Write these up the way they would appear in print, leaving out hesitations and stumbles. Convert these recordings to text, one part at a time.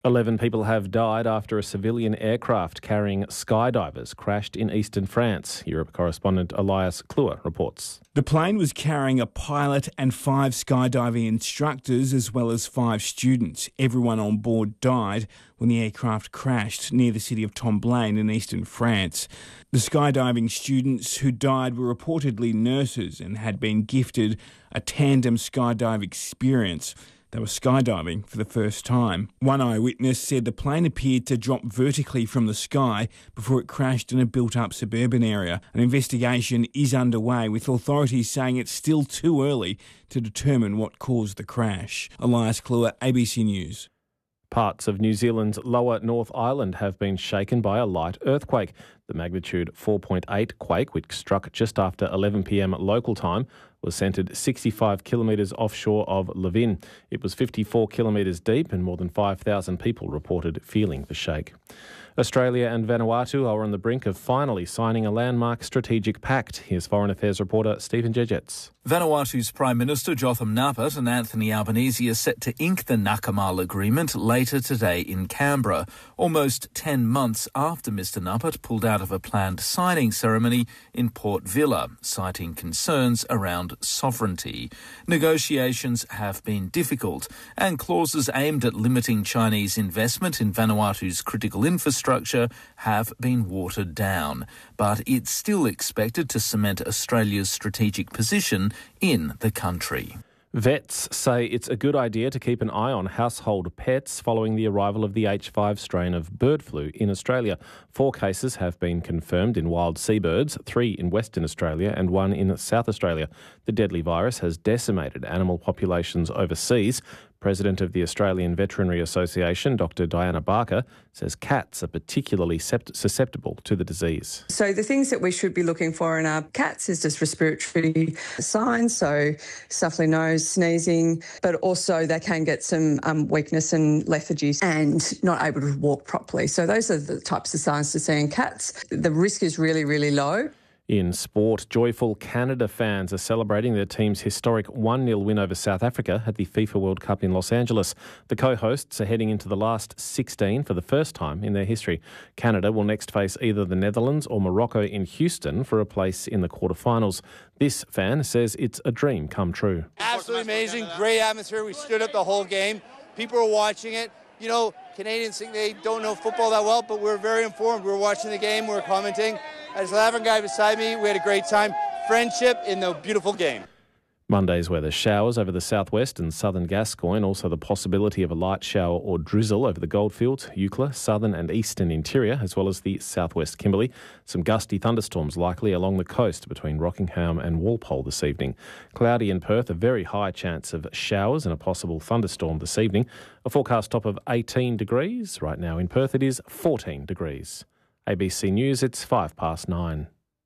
11 people have died after a civilian aircraft carrying skydivers crashed in eastern France. Europe correspondent Elias Kluwer reports. The plane was carrying a pilot and 5 skydiving instructors as well as 5 students. Everyone on board died when the aircraft crashed near the city of Tomblain in eastern France. The skydiving students who died were reportedly nurses and had been gifted a tandem skydive experience. They were skydiving for the first time. One eyewitness said the plane appeared to drop vertically from the sky before it crashed in a built-up suburban area. An investigation is underway, with authorities saying it's still too early to determine what caused the crash. Elias Kluwer, ABC News. Parts of New Zealand's lower North Island have been shaken by a light earthquake. The magnitude 4.8 quake, which struck just after 11 p.m. local time, was centred 65 kilometres offshore of Levin. It was 54 kilometres deep and more than 5,000 people reported feeling the shake. Australia and Vanuatu are on the brink of finally signing a landmark strategic pact. Here's Foreign Affairs reporter Stephen Jejets. Vanuatu's Prime Minister Jotham Naput and Anthony Albanese are set to ink the Nakamal Agreement later today in Canberra, almost 10 months after Mr Naput pulled out of a planned signing ceremony in Port Vila, citing concerns around sovereignty. Negotiations have been difficult, and clauses aimed at limiting Chinese investment in Vanuatu's critical infrastructure have been watered down. But it's still expected to cement Australia's strategic position in the country. Vets say it's a good idea to keep an eye on household pets following the arrival of the H5 strain of bird flu in Australia. 4 cases have been confirmed in wild seabirds, 3 in Western Australia and 1 in South Australia. The deadly virus has decimated animal populations overseas. President of the Australian Veterinary Association, Dr. Diana Barker, says cats are particularly susceptible to the disease. So the things that we should be looking for in our cats is just respiratory signs, so stuffy nose, sneezing, but also they can get some weakness and lethargy and not able to walk properly. So those are the types of signs to see in cats. The risk is really, really low. In sport, joyful Canada fans are celebrating their team's historic 1-0 win over South Africa at the FIFA World Cup in Los Angeles. The co-hosts are heading into the last 16 for the first time in their history. Canada will next face either the Netherlands or Morocco in Houston for a place in the quarterfinals. This fan says it's a dream come true. Absolutely amazing, great atmosphere. We stood up the whole game. People were watching it. You know, Canadians think they don't know football that well, but we're very informed. We were watching the game, we were commenting. As a South African guy beside me, we had a great time. Friendship in the beautiful game. Monday's weather: showers over the southwest and southern Gascoyne, also the possibility of a light shower or drizzle over the Goldfields, Eucla, southern and eastern interior, as well as the southwest Kimberley. Some gusty thunderstorms likely along the coast between Rockingham and Walpole this evening. Cloudy in Perth, a very high chance of showers and a possible thunderstorm this evening. A forecast top of 18 degrees. Right now in Perth it is 14 degrees. ABC News, it's 9:05.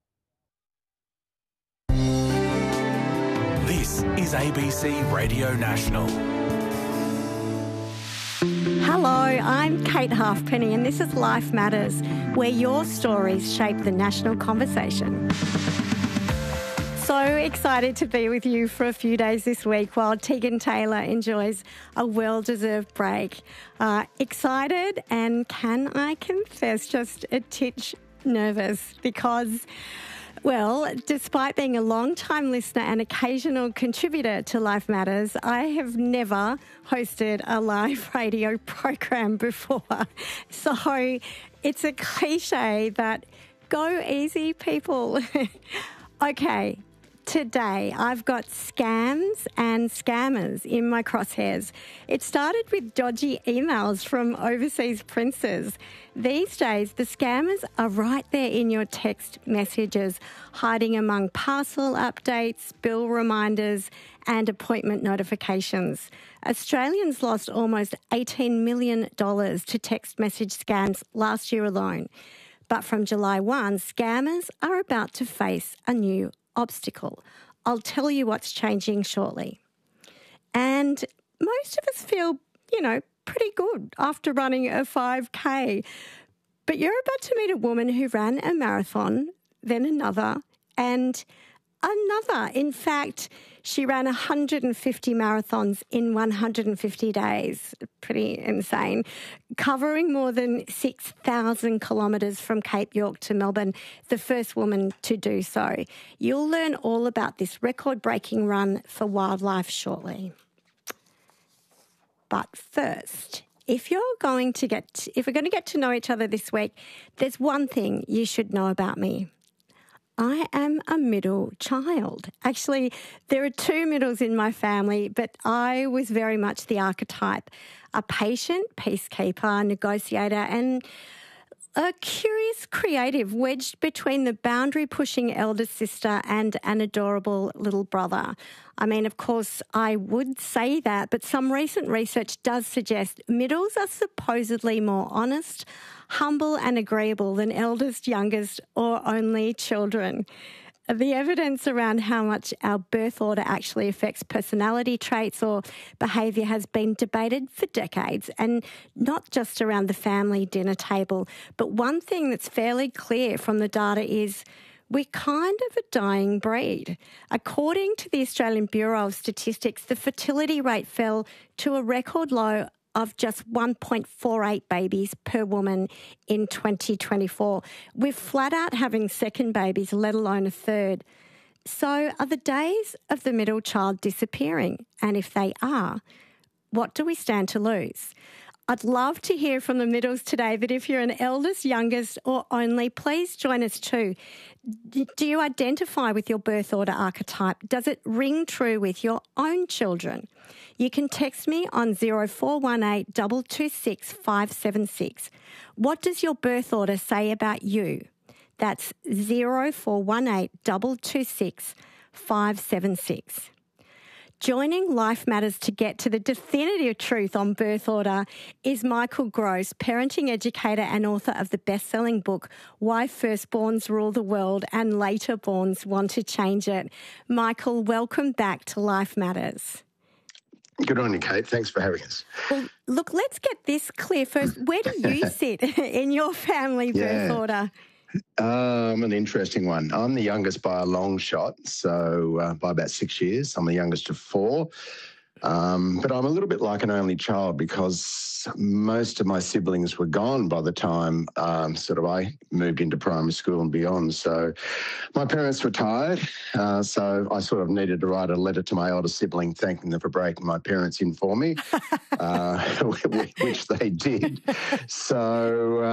This is ABC Radio National. Hello, I'm Kate Halfpenny and this is Life Matters, where your stories shape the national conversation. So excited to be with you for a few days this week while Tegan Taylor enjoys a well-deserved break. Excited and, can I confess, just a titch nervous because, well, despite being a long-time listener and occasional contributor to Life Matters, I have never hosted a live radio program before. So it's a cliche that go easy, people. Okay. Today, I've got scams and scammers in my crosshairs. It started with dodgy emails from overseas princes. These days, the scammers are right there in your text messages, hiding among parcel updates, bill reminders, and appointment notifications. Australians lost almost $18 million to text message scams last year alone. But from July 1, scammers are about to face a new obstacle. I'll tell you what's changing shortly. And most of us feel, pretty good after running a 5K. But you're about to meet a woman who ran a marathon, then another, and another. In fact, she ran 150 marathons in 150 days. Pretty insane. Covering more than 6,000 kilometres from Cape York to Melbourne, the first woman to do so. You'll learn all about this record-breaking run for wildlife shortly. But first, if we're going to get to know each other this week, there's one thing you should know about me. I am a middle child. Actually, there are two middles in my family, but I was very much the archetype. A patient peacekeeper, negotiator, and a curious creative wedged between the boundary-pushing elder sister and an adorable little brother. I mean, of course, I would say that, but some recent research does suggest middles are supposedly more honest, humble and agreeable than eldest, youngest or only children. The evidence around how much our birth order actually affects personality traits or behaviour has been debated for decades, and not just around the family dinner table. But one thing that's fairly clear from the data is we're kind of a dying breed. According to the Australian Bureau of Statistics, the fertility rate fell to a record low of just 1.48 babies per woman in 2024. We're flat out having second babies, let alone a third. So are the days of the middle child disappearing? And if they are, what do we stand to lose? I'd love to hear from the middles today, but if you're an eldest, youngest or only, please join us too. Do you identify with your birth order archetype? Does it ring true with your own children? You can text me on 0418 226 576. What does your birth order say about you? That's 0418 226 576. Joining Life Matters to get to the definitive truth on birth order is Michael Gross, parenting educator and author of the best-selling book, Why Firstborns Rule the World and Laterborns Want to Change It. Michael, welcome back to Life Matters. Good on you, Kate. Thanks for having us. Well, look, let's get this clear first. Where do you sit in your family birth order? An interesting one. I'm the youngest by a long shot, so by about 6 years. I'm the youngest of four. But I'm a little bit like an only child because most of my siblings were gone by the time I moved into primary school and beyond. So my parents retired, so I sort of needed to write a letter to my older sibling thanking them for breaking my parents in for me, which they did. So,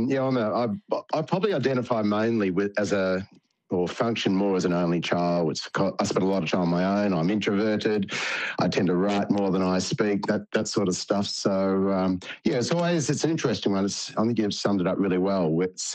I probably identify mainly or function more as an only child. I spend a lot of time on my own. I'm introverted. I tend to write more than I speak, that sort of stuff. So, it's an interesting one. I think you've summed it up really well.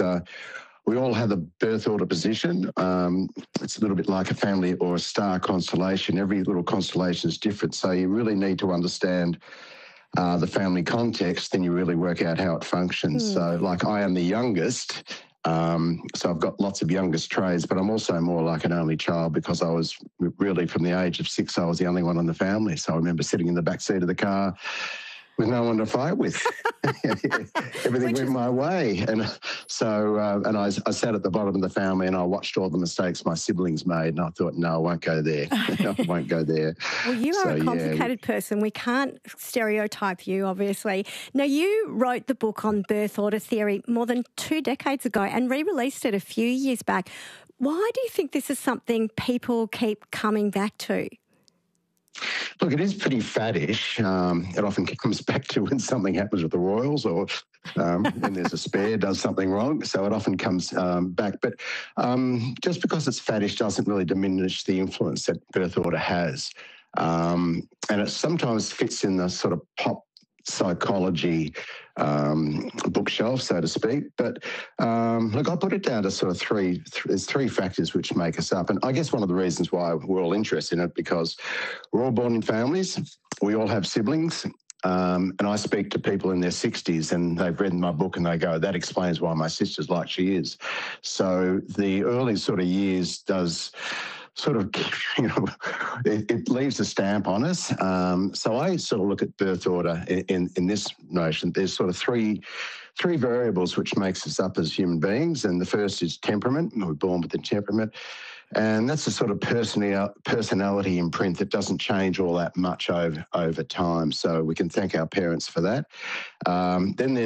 We all have a birth order position. It's a little bit like a family or a star constellation. Every little constellation is different. So you really need to understand the family context, then you really work out how it functions. So like I am the youngest, so I've got lots of youngest traits, but I'm also more like an only child because I was really from the age of 6, I was the only one in the family. So I remember sitting in the back seat of the car with no one to fight with. Everything went my way. And so, I sat at the bottom of the family and I watched all the mistakes my siblings made and I thought, no, I won't go there. I won't go there. Well, you are a complicated person. We can't stereotype you, obviously. Now, you wrote the book on birth order theory more than 2 decades ago and re-released it a few years back. Why do you think this is something people keep coming back to? Look, it is pretty faddish. It often comes back to when something happens with the Royals or when there's a spare does something wrong. So it often comes back. But just because it's faddish doesn't really diminish the influence that birth order has. And it sometimes fits in the sort of pop psychology bookshelf, so to speak. But look, I put it down to sort of there's three factors which make us up. And I guess one of the reasons why we're all interested in it, because we're all born in families, we all have siblings. And I speak to people in their 60s and they've read my book and they go, that explains why my sister's like she is. So the early sort of years does sort of, it leaves a stamp on us. So I sort of look at birth order in this notion. There's sort of three variables which makes us up as human beings. And the first is temperament. We're born with a temperament. And that's a sort of personality imprint that doesn't change all that much over time. So we can thank our parents for that. Then